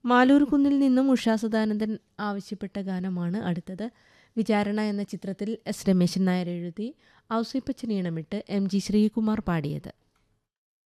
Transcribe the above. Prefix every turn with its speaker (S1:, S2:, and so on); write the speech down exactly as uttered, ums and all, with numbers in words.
S1: മാലൂർ കുന്നിൽ നിന്നും ഉഷാ സദാനന്ദൻ ആവശ്യപ്പെട്ട ഗാനമാണ് അടുത്തത്. വിചാരണ എന്ന ചിത്രത്തിൽ എസ് രമേശൻ നായർ എഴുതി ഔസേപ്പച്ചൻ ഈണമിട്ട് എം ജി ശ്രീകുമാർ പാടിയത്.